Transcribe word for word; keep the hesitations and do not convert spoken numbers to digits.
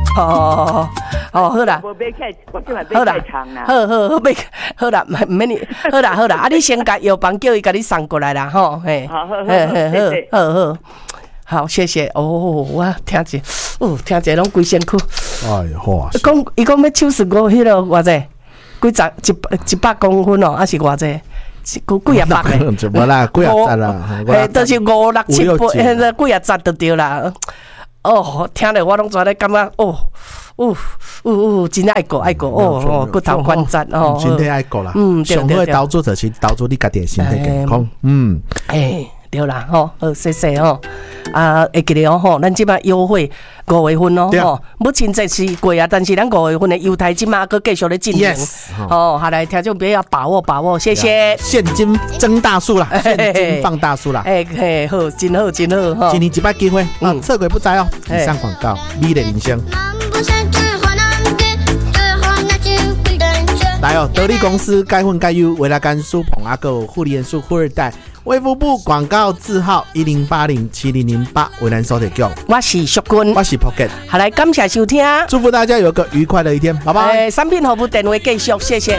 哦哦，好啦， 我买起，我今晚买太长啦。 好好好，买好啦，唔免你，好啦好啦，啊，你先甲药房叫伊甲你送过来啦，吼，嘿， 好好好， 好好好，好，谢谢。哦，我听者，哦，听者拢规身躯。 哎呀，好啊！ 讲伊讲要手术我迄落偌济，几十一百一百公分哦，还是偌济？几几啊百个？ 无啦，几啊十啦， 诶，就是五六七八，现在几啊十就对啦。哦，听了我拢在咧感觉，哦，哦，哦哦，真爱过爱过，哦哦，骨头关节哦， 身体爱过啦。 嗯， 上好的投资就是投资你家己的身体健康。嗯， 诶，对啦，吼，好，谢谢吼。啊，会记得哦，吼，咱即摆优惠五月份哦，吼，目前这是过啊，但是咱五月份的优待即摆佫继续咧进行。哦，好来，听众朋友要把握把握，谢谢。 现金增大数啦，现金放大数啦。 哎嘿，好，真好，真好哈。 今年一摆机会，嗯，撤回不摘哦。以上广告，美丽人生。来哦，得力公司该混该优，维拉甘苏捧阿狗护理元素富二代。卫福部广告字号一零八零七零零八，为咱收提供。 我是淑君， 我是 Pocket。 好来，感谢收听， 祝福大家有个愉快的一天，拜拜。 呃，产品服务电话继续，谢谢。